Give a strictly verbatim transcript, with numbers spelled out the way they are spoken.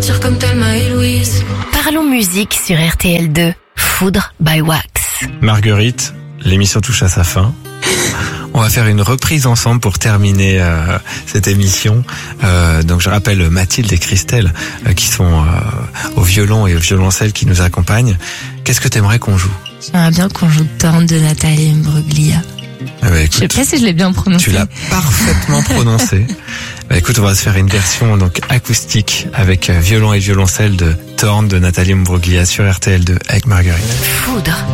Tire comme Thelma et Louise. Parlons musique sur R T L deux. Foudre by Wax. Marguerite, l'émission touche à sa fin. On va faire une reprise ensemble pour terminer euh, cette émission. Euh, donc je rappelle Mathilde et Christelle euh, qui sont euh, au violon et au violoncelle qui nous accompagnent. Qu'est-ce que t'aimerais qu'on joue ? J'aimerais bien qu'on joue Torn de Nathalie Imbruglia. Ah bah, écoute, Je sais pas si je l'ai bien prononcé. tu l'as parfaitement prononcé. Bah, écoute, on va se faire une version donc acoustique avec euh, violon et violoncelle de Torn de Nathalie Imbruglia sur R T L deux avec Marguerite. Foudre